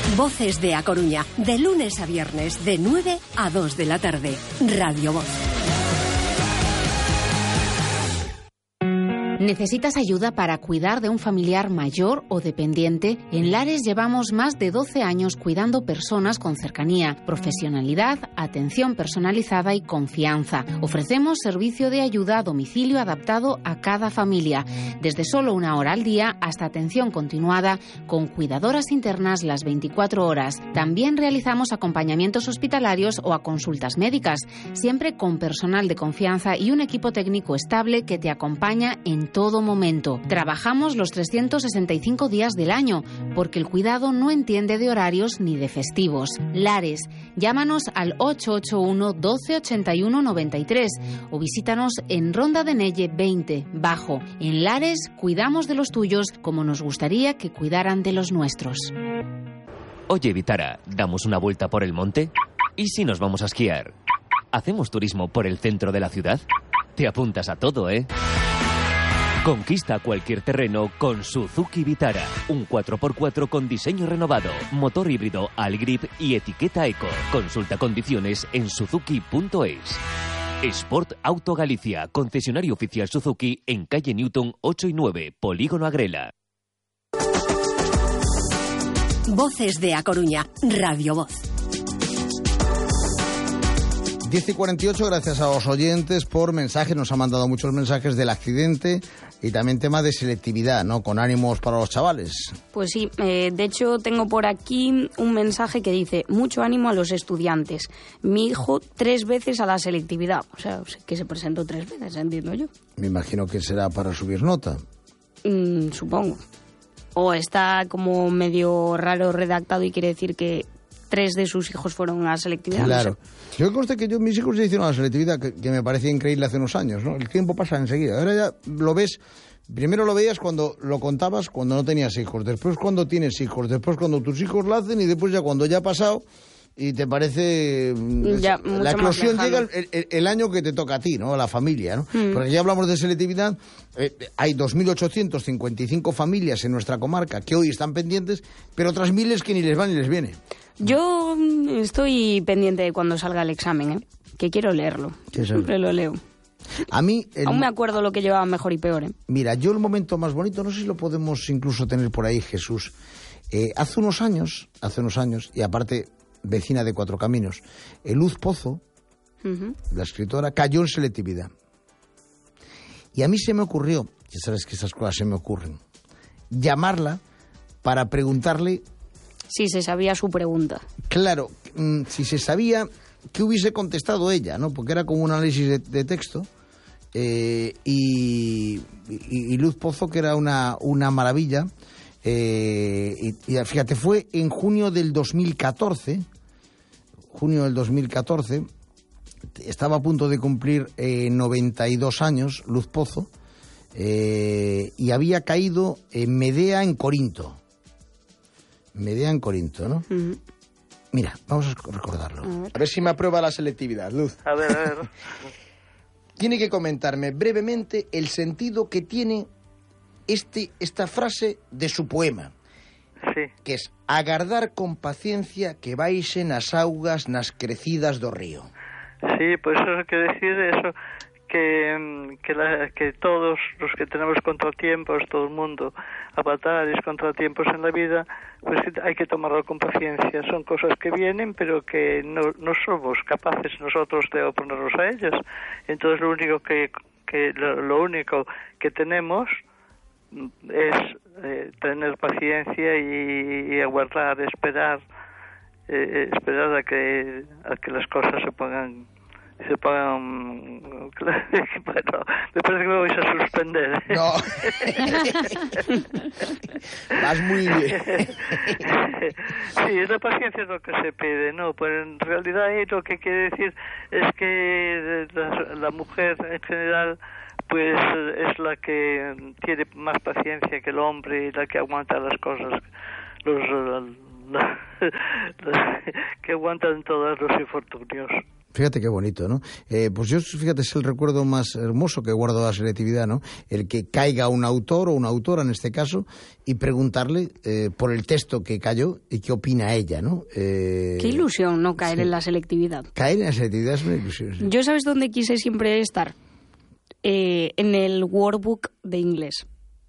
Voces de A Coruña, de lunes a viernes, de 9 a 2 de la tarde. Radio Voz. ¿Necesitas ayuda para cuidar de un familiar mayor o dependiente? En Lares llevamos más de 12 años cuidando personas con cercanía, profesionalidad, atención personalizada y confianza. Ofrecemos servicio de ayuda a domicilio adaptado a cada familia, desde solo 1 hora al día hasta atención continuada con cuidadoras internas las 24 horas. También realizamos acompañamientos hospitalarios o a consultas médicas, siempre con personal de confianza y un equipo técnico estable que te acompaña en todo momento. Trabajamos los 365 días del año, porque el cuidado no entiende de horarios ni de festivos. Lares, llámanos al 881 12 81 93 o visítanos en Ronda de Nelle 20, Bajo. En Lares, cuidamos de los tuyos como nos gustaría que cuidaran de los nuestros. Oye, Vitara, ¿damos una vuelta por el monte? ¿Y si nos vamos a esquiar? ¿Hacemos turismo por el centro de la ciudad? Te apuntas a todo, ¿eh? Conquista cualquier terreno con Suzuki Vitara. Un 4x4 con diseño renovado, motor híbrido Allgrip y etiqueta Eco. Consulta condiciones en suzuki.es. Sport Auto Galicia, concesionario oficial Suzuki en calle Newton 8 y 9, Polígono Agrela. Voces de A Coruña, Radio Voz. 10:48, gracias a los oyentes por mensajes. Nos han mandado muchos mensajes del accidente y también tema de selectividad, ¿no? Con ánimos para los chavales. Pues sí, de hecho tengo por aquí un mensaje que dice: mucho ánimo a los estudiantes. Mi hijo 3 veces a la selectividad. O sea, que se presentó 3 veces, entiendo yo. Me imagino que será para subir nota. Supongo. O está como medio raro redactado y quiere decir que 3 de sus hijos fueron a la selectividad. Claro. No sé. Yo conste que mis hijos se hicieron a la selectividad, que me parecía increíble hace unos años, ¿no? El tiempo pasa enseguida. Ahora ya lo ves, primero lo veías cuando lo contabas, cuando no tenías hijos, después cuando tienes hijos, después cuando tus hijos lo hacen y después ya cuando ya ha pasado y te parece... Ya, la eclosión llega el año que te toca a ti, ¿no? A la familia, ¿no? Porque ya hablamos de selectividad, hay 2.855 familias en nuestra comarca que hoy están pendientes, pero otras miles que ni les va ni les viene. Yo estoy pendiente de cuando salga el examen, que quiero leerlo. Siempre lo leo. A mí... Aún me acuerdo lo que llevaba mejor y peor, ¿eh? Mira, yo el momento más bonito, no sé si lo podemos incluso tener por ahí, Jesús. Hace unos años, y aparte vecina de Cuatro Caminos, Luz Pozo, la escritora, cayó en selectividad. Y a mí se me ocurrió, ya sabes que esas cosas se me ocurren, llamarla para preguntarle... Sí, se sabía su pregunta. Claro, si se sabía qué hubiese contestado ella, ¿no? Porque era como un análisis de texto. Y Luz Pozo, que era una maravilla. Y fíjate, fue en junio del 2014. Estaba a punto de cumplir 92 años, Luz Pozo. Y había caído en Medea, en Corinto. ¿No? Mira, vamos a recordarlo. A ver si me aprueba la selectividad, Luz. A ver. Tiene que comentarme brevemente el sentido que tiene esta frase de su poema. Sí. Que es: agardar con paciencia que baixen as augas nas crecidas do río. Sí, pues eso quiere decir eso, que todos los que tenemos contratiempos, todo el mundo, avatares, contratiempos en la vida, pues hay que tomarlo con paciencia. Son cosas que vienen, pero que no somos capaces nosotros de oponernos a ellas. Entonces lo único que tenemos es tener paciencia y aguardar, esperar a que las cosas se pongan bueno, me parece que me vais a suspender. No. Vas muy bien. Sí, la paciencia es lo que se pide, ¿no? Pues en realidad ahí lo que quiere decir es que la mujer en general pues es la que tiene más paciencia que el hombre y la que aguanta las cosas, que aguantan todos los infortunios. Fíjate qué bonito, ¿no? Pues yo, fíjate, es el recuerdo más hermoso que guardo de la selectividad, ¿no? El que caiga un autor o una autora, en este caso, y preguntarle por el texto que cayó y qué opina ella, ¿no? Qué ilusión, ¿no? Caer en la selectividad. Caer en la selectividad es una ilusión. Sí. Yo, ¿sabes dónde quise siempre estar? En el workbook de inglés.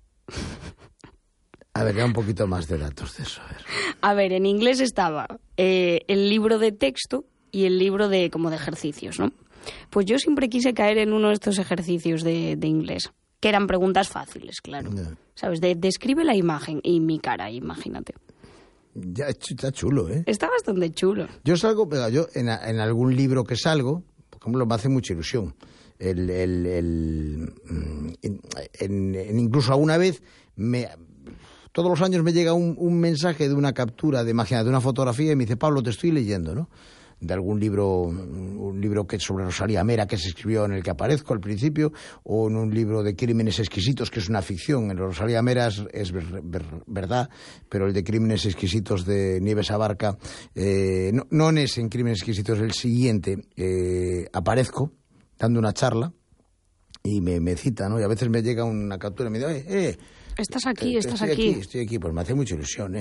A ver, da un poquito más de datos de eso. A ver, en inglés estaba el libro de texto y el libro de como de ejercicios, ¿no? Pues yo siempre quise caer en uno de estos ejercicios de inglés, que eran preguntas fáciles, claro. Yeah. ¿Sabes? Describe la imagen y mi cara, imagínate. Ya está chulo, ¿eh? Está bastante chulo. Yo salgo, pero yo en algún libro que salgo, por ejemplo, me hace mucha ilusión. Incluso alguna vez todos los años me llega un mensaje de una captura de una fotografía y me dice, Pablo, te estoy leyendo, ¿no? De algún libro, un libro que sobre Rosalía Mera que se escribió en el que aparezco al principio, o en un libro de Crímenes Exquisitos, que es una ficción. En Rosalía Mera es verdad, pero el de Crímenes Exquisitos de Nieves Abarca, no es en Crímenes Exquisitos, el siguiente, aparezco dando una charla y me cita, ¿no? Y a veces me llega una captura y me dice, estás aquí. Estoy aquí, pues me hace mucha ilusión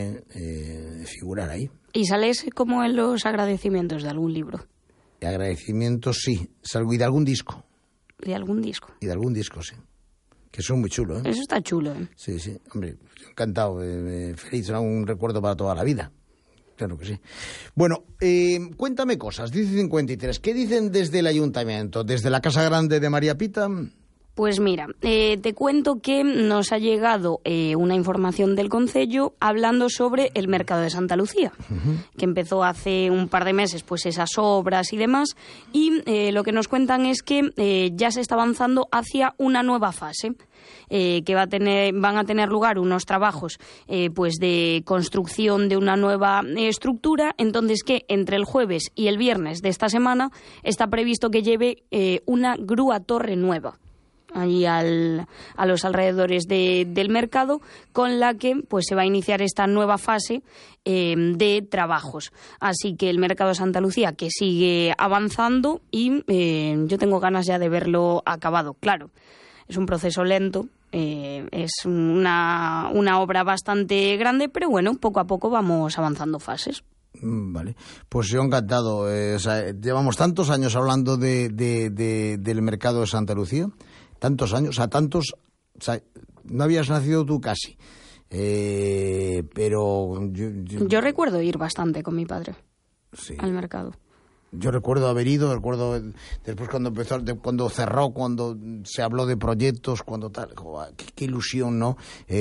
figurar ahí. ¿Y sales como en los agradecimientos de algún libro? De agradecimientos, sí. Salgo y de algún disco. ¿De algún disco? Y de algún disco, sí. Que son muy chulos, ¿eh? Eso está chulo, ¿eh? Sí. Hombre, encantado, feliz, será un recuerdo para toda la vida. Claro que sí. Bueno, cuéntame cosas. Dice 53. ¿Qué dicen desde el ayuntamiento, desde la Casa Grande de María Pita? Pues mira, te cuento que nos ha llegado una información del concello hablando sobre el mercado de Santa Lucía, que empezó hace un par de meses, pues esas obras y demás, y lo que nos cuentan es que ya se está avanzando hacia una nueva fase. Que van a tener lugar unos trabajos pues de construcción de una nueva estructura, entonces que entre el jueves y el viernes de esta semana está previsto que lleve una grúa torre nueva allí a los alrededores del mercado, con la que pues se va a iniciar esta nueva fase de trabajos. Así que el mercado de Santa Lucía, que sigue avanzando, y yo tengo ganas ya de verlo acabado. Claro, es un proceso lento, es una obra bastante grande, pero bueno, poco a poco vamos avanzando fases. Vale, pues yo encantado. Llevamos tantos años hablando del mercado de Santa Lucía, tantos años, no habías nacido tú casi, pero yo recuerdo ir bastante con mi padre al mercado. Yo recuerdo haber ido, después cuando cerró, cuando se habló de proyectos, cuando tal, qué ilusión, ¿no?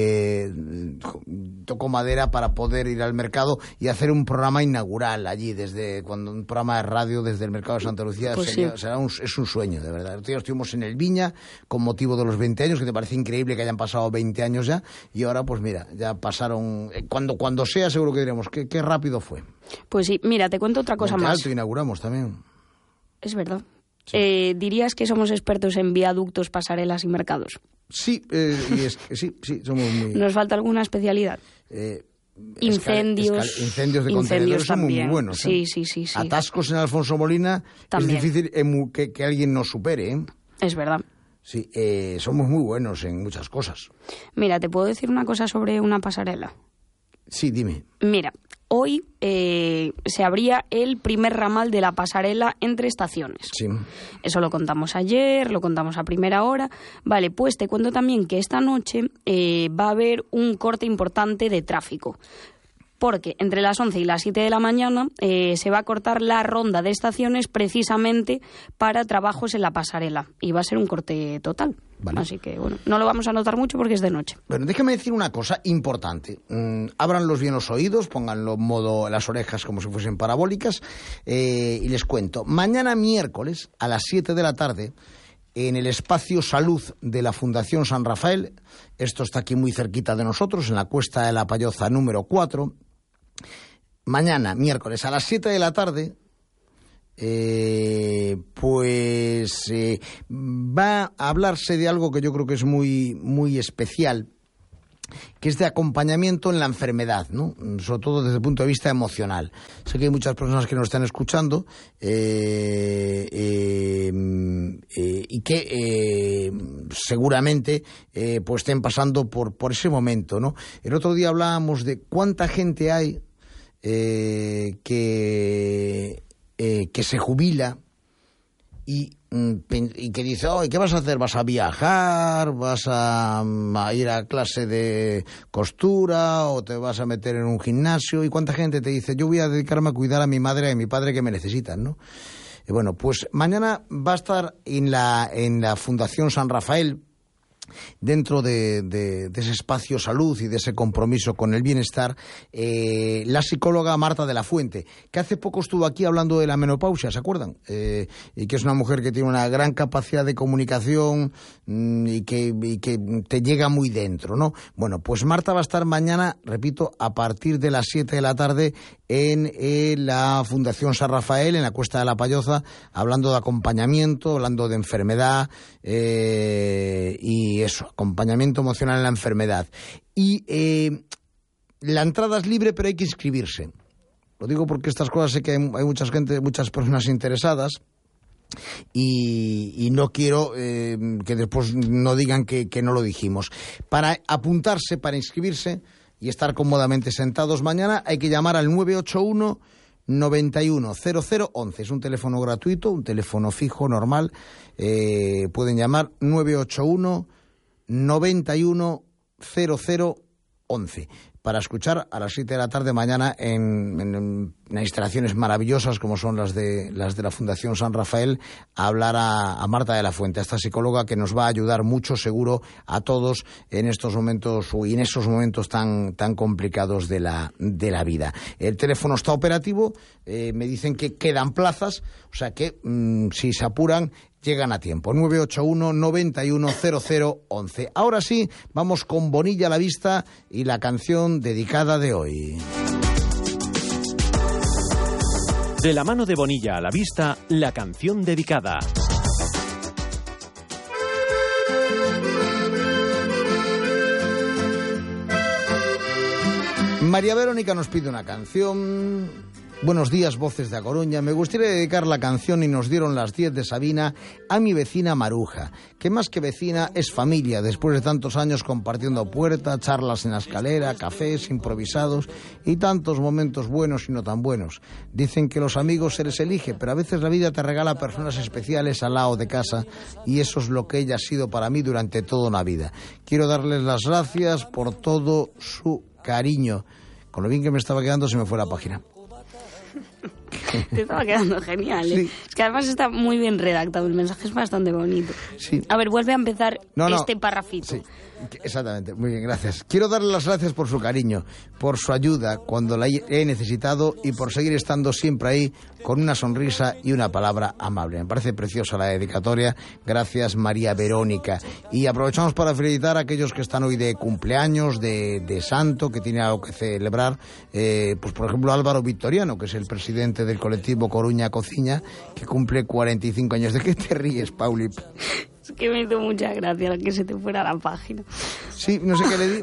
Tocó madera para poder ir al mercado y hacer un programa inaugural allí, un programa de radio desde el mercado de Santa Lucía. Pues es un sueño, de verdad. Estuvimos en el Viña con motivo de los 20 años, que te parece increíble que hayan pasado 20 años ya, y ahora pues mira, ya pasaron, cuando sea seguro que diremos, qué rápido fue. Pues sí, mira, te cuento otra cosa más. Alto inauguramos también. Es verdad. Sí. ¿Dirías que somos expertos en viaductos, pasarelas y mercados? Sí, y es que sí, somos muy... ¿Nos falta alguna especialidad? Incendios. Incendios de contenedores son muy buenos. Sí. Atascos en Alfonso Molina también. Es difícil que alguien nos supere, ¿eh? Es verdad. Sí, somos muy buenos en muchas cosas. Mira, ¿te puedo decir una cosa sobre una pasarela? Sí, dime. Mira, hoy se abría el primer ramal de la pasarela entre estaciones. Sí. Eso lo contamos ayer, lo contamos a primera hora. Vale, pues te cuento también que esta noche va a haber un corte importante de tráfico, porque entre las 11 y las 7 de la mañana se va a cortar la ronda de estaciones precisamente para trabajos en la pasarela. Y va a ser un corte total. Vale. Así que, bueno, no lo vamos a notar mucho porque es de noche. Bueno, déjame decir una cosa importante. Ábranlos bien los oídos, pónganlo en modo las orejas como si fuesen parabólicas, y les cuento. Mañana miércoles a las 7 de la tarde, en el espacio Salud de la Fundación San Rafael, esto está aquí muy cerquita de nosotros, en la Cuesta de la Payoza número 4, mañana miércoles a las 7 de la tarde, va a hablarse de algo que yo creo que es muy, muy especial que es de acompañamiento en la enfermedad, ¿no? Sobre todo desde el punto de vista emocional. Sé que hay muchas personas que nos están escuchando y que seguramente pues estén pasando por ese momento, ¿no? El otro día hablábamos de cuánta gente hay que se jubila y que dice, ¿qué vas a hacer? ¿Vas a viajar? ¿Vas a ir a clase de costura? ¿O te vas a meter en un gimnasio? ¿Y cuánta gente te dice, yo voy a dedicarme a cuidar a mi madre y a mi padre que me necesitan, ¿no? Y bueno, pues mañana va a estar en la Fundación San Rafael, dentro de ese espacio salud y de ese compromiso con el bienestar, la psicóloga Marta de la Fuente, que hace poco estuvo aquí hablando de la menopausia, ¿se acuerdan? Y que es una mujer que tiene una gran capacidad de comunicación y que te llega muy dentro, ¿no? Bueno, pues Marta va a estar mañana, repito, a partir de las 7 de la tarde en la Fundación San Rafael, en la Cuesta de la Payoza, hablando de acompañamiento, hablando de enfermedad y eso, acompañamiento emocional en la enfermedad. Y la entrada es libre, pero hay que inscribirse. Lo digo porque estas cosas sé que hay muchas personas interesadas y no quiero que después no digan que no lo dijimos. Para apuntarse, para inscribirse y estar cómodamente sentados mañana, hay que llamar al 981 91 0011. Es un teléfono gratuito, un teléfono fijo, normal. Pueden llamar 981 91 0011 para escuchar a las 7 de la tarde mañana en instalaciones maravillosas como son las de la Fundación San Rafael, a hablar a Marta de la Fuente, a esta psicóloga que nos va a ayudar mucho, seguro, a todos en estos momentos y en esos momentos tan complicados de la vida. El teléfono está operativo, me dicen que quedan plazas, o sea que si se apuran llegan a tiempo. 981 91 0011. Ahora sí, vamos con Bonilla a la vista y la canción dedicada de hoy. De la mano de Bonilla a la vista, la canción dedicada. María Verónica nos pide una canción. Buenos días, voces de A Coruña. Me gustaría dedicar la canción Y nos dieron las 10 de Sabina a mi vecina Maruja, que más que vecina es familia, después de tantos años compartiendo puerta, charlas en la escalera, cafés improvisados y tantos momentos buenos y no tan buenos. Dicen que los amigos se les elige, pero a veces la vida te regala personas especiales al lado de casa y eso es lo que ella ha sido para mí durante toda una vida. Quiero darles las gracias por todo su cariño. Con lo bien que me estaba quedando se me fue la página. Te estaba quedando genial, ¿eh? Sí. Es que además está muy bien redactado, el mensaje es bastante bonito. Sí. A ver, vuelve a empezar este parrafito. Sí, exactamente, muy bien, gracias. Quiero darle las gracias por su cariño, por su ayuda cuando la he necesitado y por seguir estando siempre ahí con una sonrisa y una palabra amable. Me parece preciosa la dedicatoria. Gracias, María Verónica. Y aprovechamos para felicitar a aquellos que están hoy de cumpleaños, de santo, que tiene algo que celebrar. Pues por ejemplo Álvaro Victoriano, que es el presidente del colectivo Coruña Cociña, que cumple 45 años. ¿De qué te ríes, Pauli? Es que me hizo mucha gracia que se te fuera la página. Sí, no sé qué le di.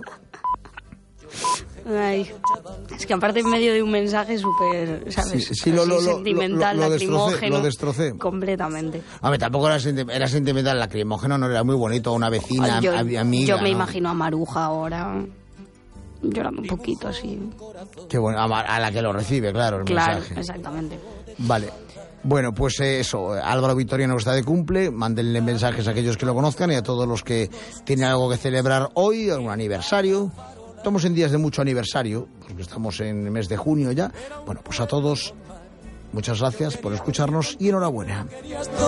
Ay, es que aparte en medio de un mensaje súper, ¿sabes? Sí, sentimental, lacrimógeno. Lo destrocé. Completamente. A ver, tampoco era sentimental, lacrimógeno, no era muy bonito, una vecina, amiga. Yo me ¿no? imagino a Maruja ahora llorando un poquito así. Qué bueno, a la que lo recibe, claro, el mensaje. Claro, exactamente. Vale. Bueno, pues eso, Álvaro Victoriano está de cumple, mándenle mensajes a aquellos que lo conozcan y a todos los que tienen algo que celebrar hoy, algún aniversario. Estamos en días de mucho aniversario, porque estamos en el mes de junio ya. Bueno, pues a todos, muchas gracias por escucharnos y enhorabuena.